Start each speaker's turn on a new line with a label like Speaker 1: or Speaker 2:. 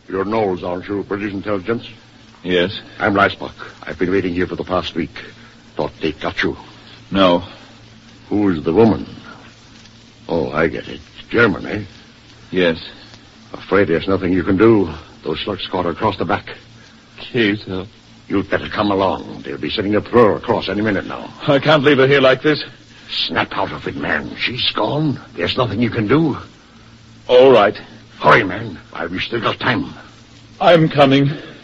Speaker 1: You're Knowles, aren't you? British intelligence?
Speaker 2: Yes.
Speaker 1: I'm Reisbach. I've been waiting here for the past week. Thought they got you.
Speaker 2: No.
Speaker 1: Who's the woman? Oh, I get it. German, eh?
Speaker 2: Yes.
Speaker 1: Afraid there's nothing you can do. Those slugs caught her across the back.
Speaker 2: Käse.
Speaker 1: You'd better come along. They'll be sending a patrol across any minute now.
Speaker 2: I can't leave her here like this.
Speaker 1: Snap out of it, man. She's gone. There's nothing you can do.
Speaker 2: All right.
Speaker 1: Hurry, man, while we still got time.
Speaker 2: I'm coming.